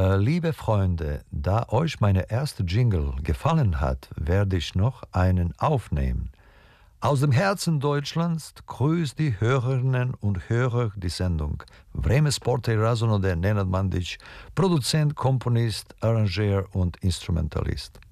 Liebe Freunde, da euch meine erste Jingle gefallen hat, werde ich noch einen aufnehmen. Aus dem Herzen Deutschlands grüßt die Hörerinnen und Hörer die Sendung. Vreme sporta I razonode Nenad Mandić, Produzent, Komponist, Arrangeur und Instrumentalist.